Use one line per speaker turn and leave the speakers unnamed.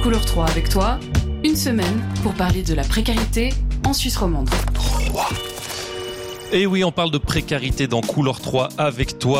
Couleur 3 avec toi, une semaine pour parler de la précarité en Suisse romande.
Et oui, on parle de précarité dans Couleur 3 avec toi.